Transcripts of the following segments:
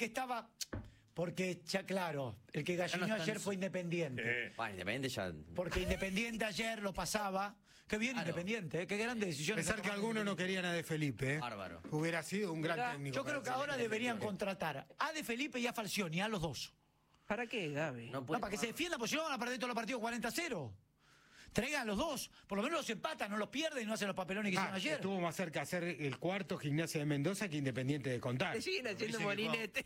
que estaba... Porque, ya claro, el que gallineó ayer fue Independiente. Independiente ya... Porque Independiente ayer lo pasaba. Qué bien Independiente, qué grande decisión. Pensar que algunos no querían a De Felipe. Bárbaro. Hubiera sido un gran técnico. Yo creo que ahora deberían contratar a De Felipe y a Falcioni, a los dos. ¿Para qué, Gaby? No, para que se defiendan, porque si no van a perder todos los partidos 40-0. Traigan a los dos, por lo menos los empatan, no los pierden y no hacen los papelones que hicieron ayer. Estuvo más cerca de hacer el cuarto Gimnasia de Mendoza que Independiente de Contar. Le siguen haciendo molinete.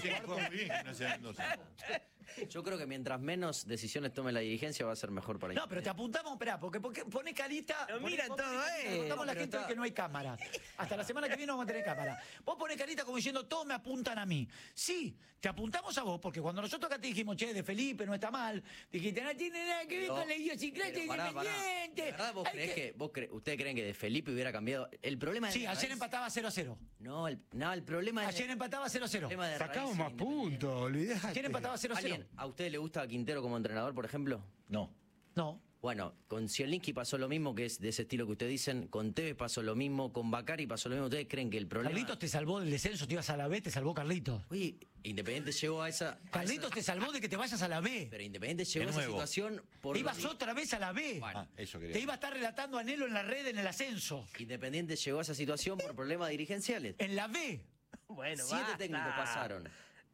Yo creo que mientras menos decisiones tome la dirigencia va a ser mejor para No, pero te apuntamos, esperá, porque pone carita. Lo miran todo, Contamos a la pero gente está... que no hay cámara. Hasta la semana que viene vamos a tener cámara. Vos ponés carita como diciendo, todos me apuntan a mí. Sí, te apuntamos a vos, porque cuando nosotros acá te dijimos, che, De Felipe no está mal, dijiste, no tiene nada que ver con la idiosincrasia Independiente. ¿De verdad vos creés que ustedes creen que De Felipe hubiera cambiado? El problema Sí, ayer empataba 0-0. No, el problema es... Ayer empataba 0-0. Sacamos más puntos, olvidate. Ayer empataba 0-0. ¿A usted le gusta Quintero como entrenador, por ejemplo? No. No. Bueno, con Zielinski pasó lo mismo, que es de ese estilo que ustedes dicen. Con Tevez pasó lo mismo. Con Bacari pasó lo mismo. ¿Ustedes creen que el problema... Carlitos te salvó del descenso, te ibas a la B, te salvó Carlitos. Oye, Independiente llegó a esa... Carlitos te salvó de que te vayas a la B. Pero Independiente llegó a esa situación por... Te ibas otra vez a la B. Bueno, eso quería. Te iba a estar relatando Anhelo en la red en el ascenso. Independiente llegó a esa situación por problemas dirigenciales. En la B. Bueno, 7 técnicos pasaron.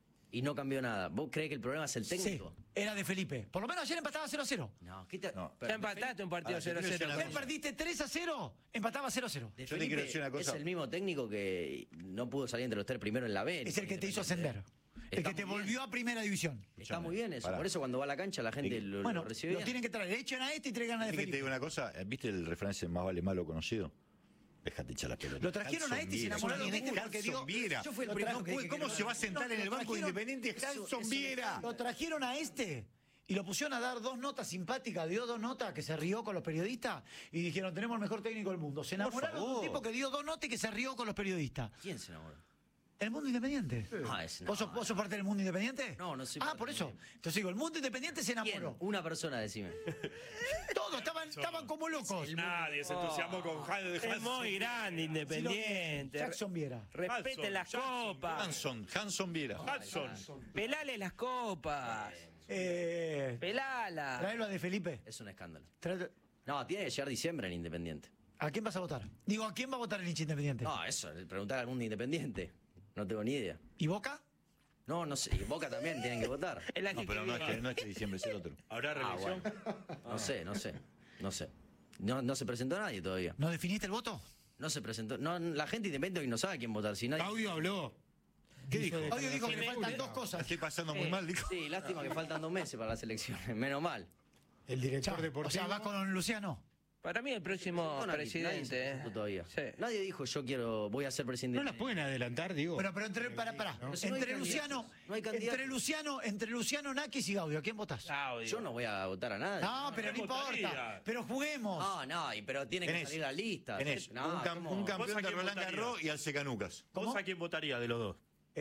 Y no cambió nada. ¿Vos creés que el problema es el técnico? Sí, era De Felipe. Por lo menos ayer empataba 0-0. No, ¿qué te... No. Ya empataste un partido 0-0. Ayer perdiste 3-0, empataba 0-0. De Yo te quiero decir una cosa. Es el mismo técnico que no pudo salir entre los 3 primeros en la B. Es el que te hizo ascender. El que te volvió a primera división. Está muy bien eso. Pará. Por eso cuando va a la cancha la gente lo recibe lo bien. tienen que traer. Echen a este y traigan a De ¿Qué te Felipe. digo una cosa? ¿Viste el refrán más vale malo conocido? Déjate echar la pelota. Lo trajeron a este y se enamoraron de este porque digo... Yo fui el primero que dije que ¿Cómo no. se va a sentar en el banco Independiente Hanson Viera? Lo trajeron a este y lo pusieron a dar 2 notas simpáticas, dio 2 notas que se rió con los periodistas y dijeron, tenemos el mejor técnico del mundo. Se enamoraron de un tipo que dio 2 notas y que se rió con los periodistas. ¿Quién se enamoró? ¿El mundo independiente? ¿Vos sos parte del mundo independiente? No, no soy Ah, parte por del eso. mundo. Entonces digo, el mundo independiente se ¿Quién? enamoró. Una persona, decime. Todos estaban como locos. Nadie se entusiasmó con Es muy grande, Independiente. Jackson Viera. Respeten las copas. Hanson Viera. Hudson. Pelale las copas. Pelala. Traelo a De Felipe. Es un escándalo. Traelo- No, tiene que llegar diciembre en Independiente. ¿A quién vas a votar? Digo, ¿a quién va a votar el hincha independiente? No, eso, preguntar al mundo Independiente. No tengo ni idea. ¿Y Boca? No sé. Y Boca también tienen que votar. Es la No, que pero no es que diciembre es el otro. ¿Habrá reelección? No sé. No se presentó nadie todavía. ¿No definiste el voto? No se presentó. No, la gente independiente hoy no sabe a quién votar. Si nadie... Claudio habló. ¿Qué dijo? Claudio dijo que le faltan 2 cosas. Estoy pasando muy mal, dijo. Sí, lástima que faltan 2 meses para las elecciones. Menos mal. El director O deportivo. sea, va con Luciano. Para mí el próximo Nadie se presidente. presentó todavía. Sí. Nadie dijo voy a ser presidente. No las pueden adelantar, digo. Bueno, pero pará. Pero si no hay Entre Luciano, candidatos, no hay candidatos. entre Luciano, Nakis y Gaudio, ¿a quién votás? Audio. Yo no voy a votar a nadie. No, pero no votaría. importa. Pero juguemos. Pero tiene que Tenés- salir la lista. Tenés No, un ¿cómo? campeón ¿Vos a de quién Roland votarías? Garros y al Secanucas. ¿Cómo? ¿Vos a quién votaría de los dos?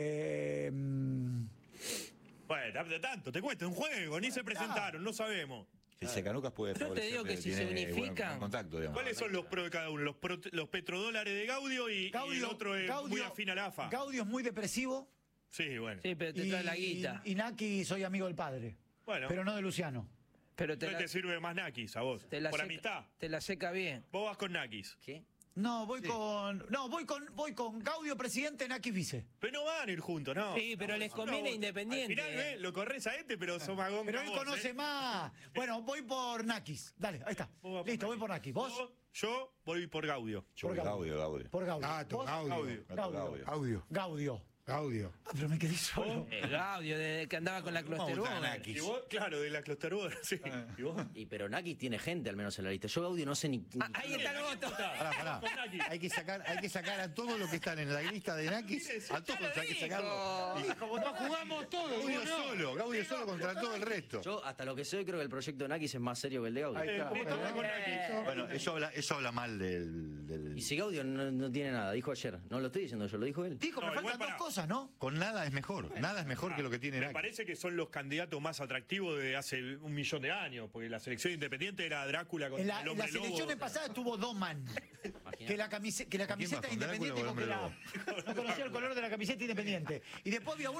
Bueno, de tanto, te cuento, un juego, ni se presentaron, no sabemos. El Secanucas puede Yo te digo que si se unifican- buen contacto, digamos. ¿Cuáles son los pros de cada uno? Los petrodólares de Gaudio y el otro es muy afín a la AFA. Gaudio es muy depresivo. Sí, bueno. Sí, pero te trae la guita. Y Naki, soy amigo del padre. Bueno. Pero no de Luciano. Pero No te sirve más Nakis a vos. te la Por seca, amistad. te la seca bien. Vos vas con Nakis. ¿Qué? No, voy con Gaudio presidente, Naki vice. Pero no van a ir juntos, ¿no? Sí, pero les conviene No, Independiente. Al final, lo corres a este, pero sos magón. Pero que él vos, conoce más. Bueno, voy por Nakis. Dale, ahí está. Vos vas por Listo, voy Nakis. por Nakis. ¿Vos? Yo voy por Gaudio. Yo por Gaudio. Por Gaudio. Gato, ¿Vos? Gaudio. Gaudio. Audio. Gaudio. Audio. Ah, pero me quedé solo. Gaudio, desde que andaba con la ¿Cómo votan a Cluster Nakis? ¿Y vos? Claro, de la Clusterboard, sí. ¿Y vos? Pero Nakis tiene gente al menos en la lista. Yo Gaudio no sé ni... Ahí está el voto. Pará. Hay que sacar a todos los que están en la lista de Nakis. A todos hay que sacarlo. No jugamos todos. Gaudio solo contra todo el resto. Yo, hasta lo que sé, creo que el proyecto de Nakis es más serio que el de Gaudio. Listo, voy con Nakis. Bueno, eso habla mal del... Y si Gaudio no tiene nada, dijo ayer. No lo estoy diciendo yo, lo dijo él. Dijo, No, me igual faltan 2 pará. cosas, ¿no? Con nada es mejor. Nada es mejor que lo que tiene Me Nakis. parece que son los candidatos más atractivos de hace 1.000.000 de años, porque la selección independiente era Drácula contra En el las hombre lobo. elecciones pasadas estuvo Doman. Que la camiseta ¿Quién va con independiente Drácula o el hombre no conocía el color de la camiseta independiente. Y después había